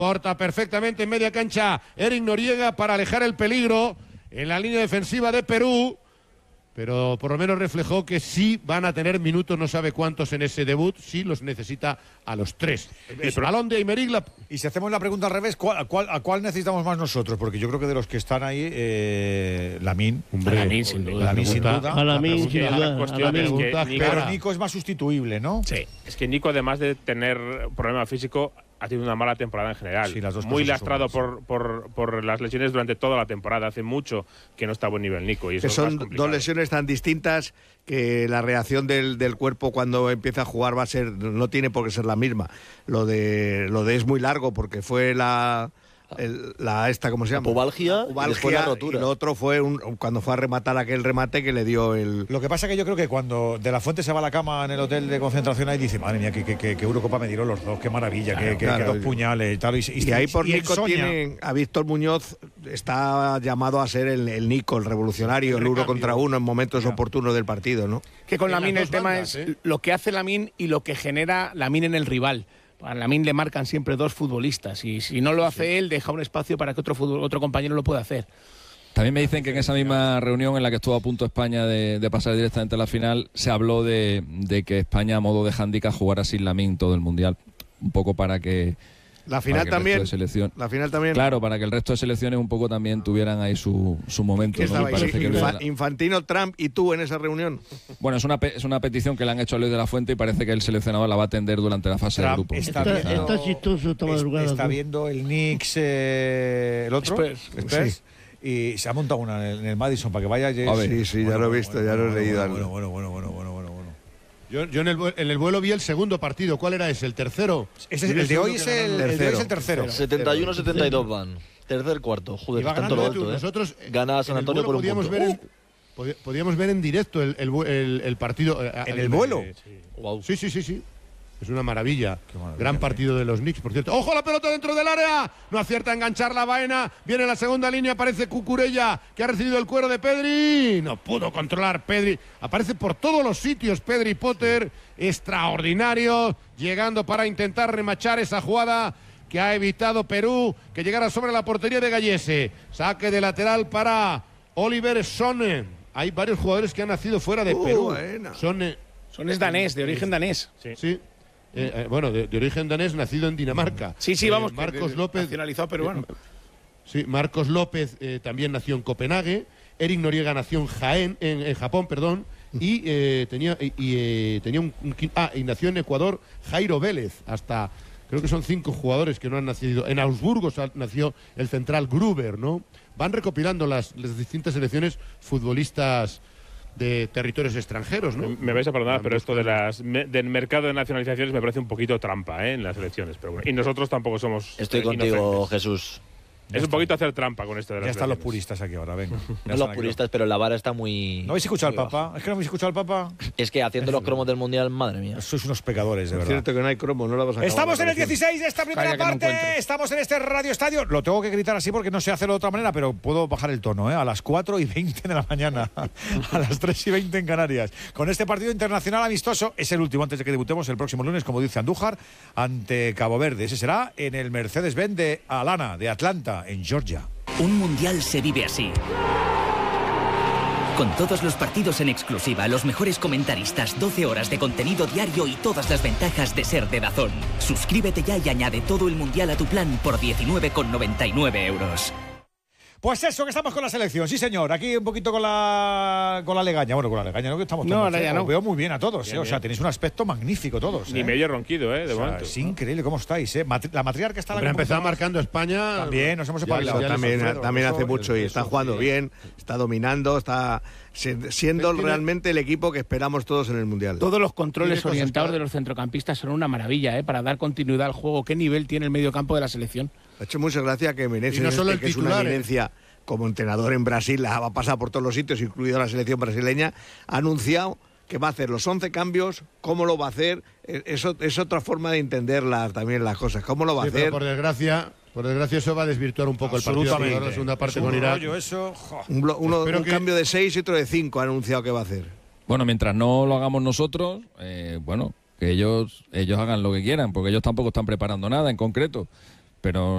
Corta perfectamente en media cancha Eric Noriega para alejar el peligro en la línea defensiva de Perú. Pero por lo menos reflejó que sí van a tener minutos, no sabe cuántos en ese debut, sí los necesita a los 3. El balón de Aymeric. Y si hacemos la pregunta al revés, ¿a cuál necesitamos más nosotros? Porque yo creo que de los que están ahí, Lamine. Lamine sin duda. Lamine sin duda. A Lamine sin duda. Pero Nico es más sustituible, ¿no? Sí. Es que Nico, además de tener problema físico, ha tenido una mala temporada en general. Sí, las dos muy cosas lastrado suman, por las lesiones durante toda la temporada. Hace mucho que no está a buen nivel Nico. Y eso que son es más complicado. dos lesiones tan distintas que la reacción del cuerpo cuando empieza a jugar va a ser, no tiene por qué ser la misma. Lo de es muy largo porque fue ¿cómo se llama? Pubalgia y después la rotura. Y lo otro fue cuando fue a rematar aquel remate que le dio el... Lo que pasa es que yo creo que cuando De La Fuente se va a la cama en el hotel de concentración ahí dice, madre mía, que Eurocopa me dieron los dos, qué maravilla, que dos puñales y tal. Y ahí por Nico a Víctor Muñoz está llamado a ser el Nico, el revolucionario, el 1 contra 1 en momentos oportunos del partido, ¿no? Que con Lamine el tema es lo que hace Lamine y lo que genera Lamine en el rival. A Lamine le marcan siempre dos futbolistas y si no lo hace él, deja un espacio para que otro compañero lo pueda hacer. También me dicen que en esa misma reunión en la que estuvo a punto España de pasar directamente a la final, se habló de que España a modo de hándicap jugara sin Lamine todo el Mundial. Un poco para que... La final también. La final también. Claro, para que el resto de selecciones un poco también tuvieran ahí su momento. ¿No? Infantino, Trump y tú en esa reunión. Bueno, es una petición que le han hecho a Luis de la Fuente y parece que el seleccionador la va a atender durante la fase de grupo. Está chistoso esta madrugada. Está viendo el Knicks, el otro, Spurs, y se ha montado una en el Madison para que vaya. Sí, ya lo he visto, ya lo he leído. Bueno. Yo en el vuelo vi el segundo partido. ¿Cuál era ese? ¿El tercero? El de hoy es el tercero. 71-72 van. Tercer, cuarto. Joder, está todo alto, ¿eh? Nosotros gana San Antonio por un punto. Podíamos ver en directo el partido. ¿En el vuelo? Wow. Sí. Es una maravilla. Gran partido de los Knicks, por cierto. ¡Ojo la pelota dentro del área! No acierta a enganchar la Baena. Viene la segunda línea, aparece Cucurella, que ha recibido el cuero de Pedri. No pudo controlar Pedri. Aparece por todos los sitios Pedri Potter. Extraordinario. Llegando para intentar remachar esa jugada que ha evitado Perú, que llegara sobre la portería de Gallese. Saque de lateral para Oliver Sonne. Hay varios jugadores que han nacido fuera de Perú. Sonne es danés, de origen danés. Sí. Bueno, de origen danés, nacido en Dinamarca. Sí, vamos. Marcos López, nacionalizado peruano. Sí, Marcos López también nació en Copenhague. Eric Noriega nació en Japón, perdón. Y nació en Ecuador Jairo Vélez. Creo que son 5 jugadores que no han nacido. En Augsburgo nació el central Gruber, ¿no? Van recopilando las distintas selecciones futbolistas de territorios extranjeros, ¿no? Me vais a perdonar, pero esto del mercado de nacionalizaciones me parece un poquito trampa, en las elecciones. Pero bueno. Y nosotros tampoco somos. Estoy contigo, Jesús. Es un poquito hacer trampa con esto de las Ya están los puristas aquí ahora, venga. No los puristas, pero la vara está muy... ¿No habéis escuchado al Papa? ¿Es que no habéis escuchado al Papa? Es que haciendo los cromos del Mundial, madre mía. Sois unos pecadores, de verdad. Es cierto que no hay cromo, no la vas a acabar. Estamos en el 16 de esta primera parte. Estamos en este Radio Estadio. Lo tengo que gritar así porque no sé hacerlo de otra manera, pero puedo bajar el tono, ¿eh? A las 4:20 de la mañana. A las 3:20 en Canarias. Con este partido internacional amistoso, es el último antes de que debutemos el próximo lunes, como dice Andújar, ante Cabo Verde. Ese será en el Mercedes-Benz de Alana, de Atlanta, en Georgia. Un mundial se vive así. Con todos los partidos en exclusiva, los mejores comentaristas, 12 horas de contenido diario y todas las ventajas de ser de DAZN. Suscríbete ya y añade todo el mundial a tu plan por 19,99 euros. Pues eso, que estamos con la selección, sí señor. Aquí un poquito con la legaña. Bueno, con la legaña no, que estamos todos. Os veo muy bien a todos, bien, O sea, tenéis un aspecto magnífico todos. Ni medio ronquido, de momento. Es increíble cómo estáis, La matriarca está la empezado marcando España. También nos hemos espabilado. También hace mucho y está jugando bien, está dominando, está siendo realmente el equipo que esperamos todos en el Mundial. Todos los controles orientados de los centrocampistas son una maravilla, para dar continuidad al juego. ¿Qué nivel tiene el mediocampo de la selección? Ha hecho mucha gracia que Menezes, no solo que es una eminencia como entrenador en Brasil, ha pasado por todos los sitios, incluido la selección brasileña, ha anunciado que va a hacer los 11 cambios, cómo lo va a hacer. Eso es otra forma de entender también las cosas. ¿Cómo lo va a hacer? Pero por desgracia eso va a desvirtuar un poco el partido. La segunda parte con Irak. Un cambio de 6 y otro de 5 ha anunciado que va a hacer. Bueno, mientras no lo hagamos nosotros, que ellos hagan lo que quieran, porque ellos tampoco están preparando nada en concreto. Pero